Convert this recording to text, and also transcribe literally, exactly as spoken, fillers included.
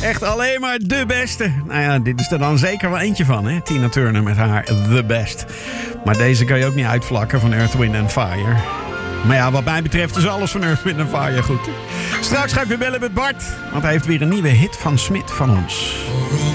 Echt alleen maar de beste. Nou ja, dit is er dan zeker wel eentje van, hè? Tina Turner met haar The Best. Maar deze kan je ook niet uitvlakken van Earth, Wind and Fire. Maar ja, wat mij betreft is alles van Earth, Wind and Fire goed. Straks ga ik weer bellen met Bart, want hij heeft weer een nieuwe hit van Smit van ons.